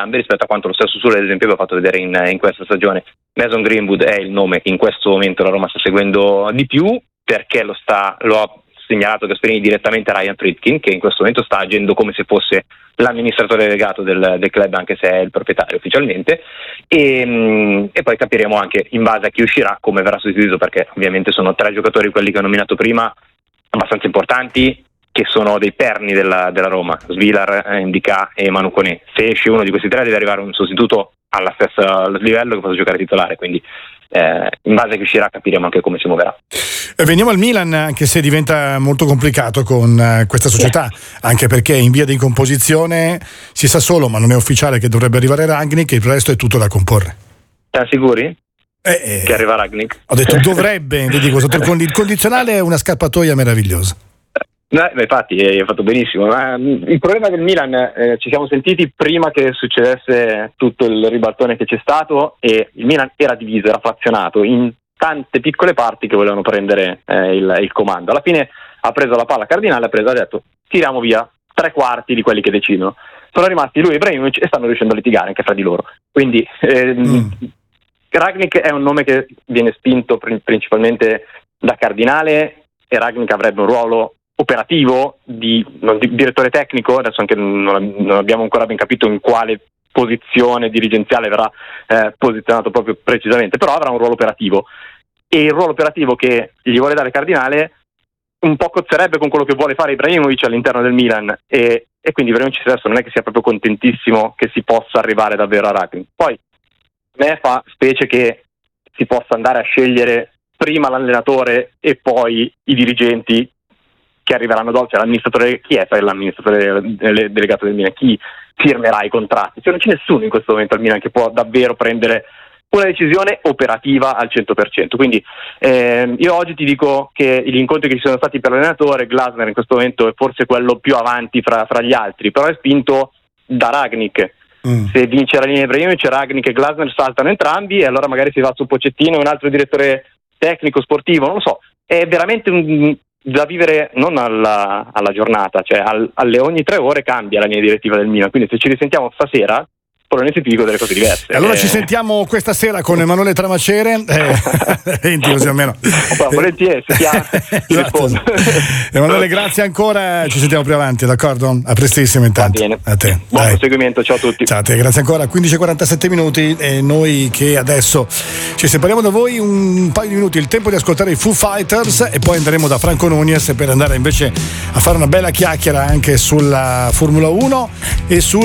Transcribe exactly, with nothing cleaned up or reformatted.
gambe rispetto a quanto lo stesso Sule ad esempio aveva fatto vedere in, in questa stagione. Mason Greenwood è il nome che in questo momento la Roma sta seguendo di più, perché lo sta lo ha segnalato Gasperini direttamente a Ryan Friedkin, che in questo momento sta agendo come se fosse l'amministratore delegato del, del club, anche se è il proprietario ufficialmente, e, e poi capiremo anche in base a chi uscirà come verrà sostituito, perché ovviamente sono tre giocatori, quelli che ho nominato prima, abbastanza importanti, che sono dei perni della, della Roma, Svilar, Ndicà e Manu Koné. Se esce uno di questi tre deve arrivare un sostituto alla stessa livello che possa giocare titolare, quindi eh, in base a chi uscirà capiremo anche come si muoverà. Veniamo al Milan, anche se diventa molto complicato con uh, questa società, anche perché in via di composizione si sa solo, ma non è ufficiale, che dovrebbe arrivare Rangnick, il resto è tutto da comporre. Siamo sicuri? Eh, eh, che arriva Rangnick? Ho detto dovrebbe, dico, sotto il, condi- il condizionale è una scappatoia meravigliosa. No, infatti hai fatto benissimo, ma il problema del Milan, eh, ci siamo sentiti prima che succedesse tutto il ribaltone che c'è stato, e il Milan era diviso, era frazionato in tante piccole parti che volevano prendere eh, il, il comando. Alla fine ha preso la palla Cardinale, ha preso, ha detto tiriamo via tre quarti di quelli che decidono. Sono rimasti lui e Ibrahimovic e stanno riuscendo a litigare anche fra di loro, quindi ehm, mm. Rangnick è un nome che viene spinto pr- principalmente da Cardinale, e Rangnick avrebbe un ruolo operativo di, non, di direttore tecnico, adesso anche non, non abbiamo ancora ben capito in quale posizione dirigenziale verrà eh, posizionato proprio precisamente, però avrà un ruolo operativo, e il ruolo operativo che gli vuole dare Cardinale un po' cozzerebbe con quello che vuole fare Ibrahimovic all'interno del Milan, e, e quindi Ibrahimovic adesso non è che sia proprio contentissimo che si possa arrivare davvero a Rangnick. Poi a me fa specie che si possa andare a scegliere prima l'allenatore e poi i dirigenti che arriveranno dopo, cioè l'amministratore, chi è l'amministratore delegato del Milan, chi firmerà i contratti, cioè non c'è nessuno in questo momento al Milan che può davvero prendere una decisione operativa al cento per cento, quindi eh, io oggi ti dico che gli incontri che ci sono stati per l'allenatore, Glasner in questo momento è forse quello più avanti fra, fra gli altri, però è spinto da Rangnick. Mm. Se vince la linea Ibrahimovic, Rangnick e Glasner saltano entrambi, e allora magari si va su Pochettino, un altro direttore tecnico sportivo, non lo so, è veramente un da vivere non alla, alla giornata, cioè al, alle ogni tre ore cambia la linea direttiva del Milan, quindi se ci risentiamo stasera probabilmente ti dico delle cose diverse. Allora eh... ci sentiamo questa sera con Emanuele Tramacere, eh, così almeno. Oh, volentieri, se ti rispondo. Emanuele, grazie ancora, ci sentiamo più avanti, d'accordo? A prestissimo intanto. Va bene. A te. Buon Dai. proseguimento, ciao a tutti. Ciao a te, grazie ancora. quindici e quarantasette minuti, e noi che adesso ci separiamo da voi un paio di minuti, il tempo di ascoltare i Foo Fighters, e poi andremo da Franco Nunez per andare invece a fare una bella chiacchiera anche sulla Formula uno e su